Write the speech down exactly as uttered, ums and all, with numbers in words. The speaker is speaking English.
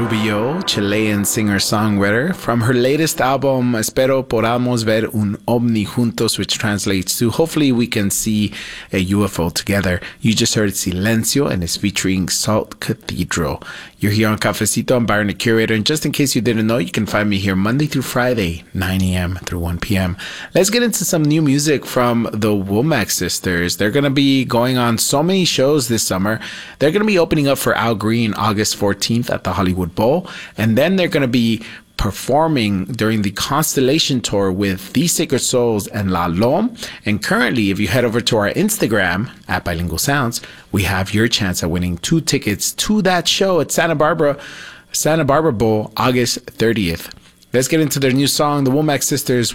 Rubio, Chilean singer-songwriter. From her latest album, Espero podamos ver un ovni juntos, which translates to hopefully we can see a U F O together. You just heard Silencio, and it's featuring Salt Cathedral. You're here on Cafecito. I'm Byron, the curator. And just in case you didn't know, you can find me here Monday through Friday, nine a.m. through one p.m. Let's get into some new music from the Womack sisters. They're going to be going on so many shows this summer. They're going to be opening up for Al Green August fourteenth at the Hollywood Bowl. And then they're going to be performing during the Constellation Tour with The Sacred Souls and La Lom. And currently, if you head over to our Instagram at Bilingual Sounds, we have your chance at winning two tickets to that show at Santa Barbara, Santa Barbara Bowl, August thirtieth. Let's get into their new song, the Womack sisters.